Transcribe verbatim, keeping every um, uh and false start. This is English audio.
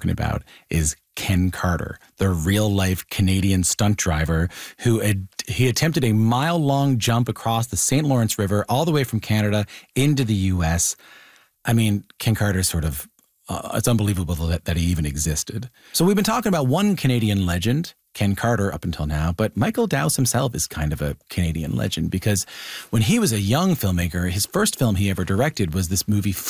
talking about is Ken Carter, the real-life Canadian stunt driver who had, he attempted a mile-long jump across the Saint Lawrence River all the way from Canada into the U S. I mean, Ken Carter sort of, uh, it's unbelievable that, that he even existed. So we've been talking about one Canadian legend, Ken Carter, up until now, but Michael Dowse himself is kind of a Canadian legend because when he was a young filmmaker, his first film he ever directed was this movie